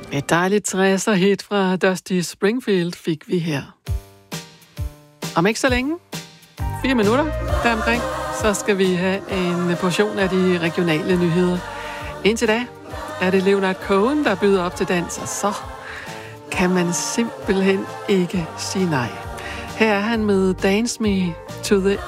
Et dejligt 60'er hit fra Dusty Springfield fik vi her. Om ikke så længe, 4 minutter deromkring, så skal vi have en portion af de regionale nyheder. Indtil da er det Leonard Cohen, der byder op til dans, og så kan man simpelthen ikke sige nej. Her er han med Dance Me to the